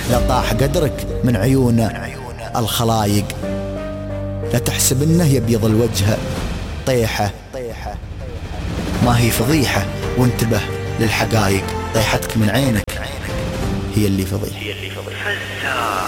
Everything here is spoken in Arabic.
لا طاح قدرك من عيون الخلايق، لا تحسب انه يبيض الوجه طيحة، ما هي فضيحة وانتبه للحقائق، طيحتك من عينك هي اللي فضيحة.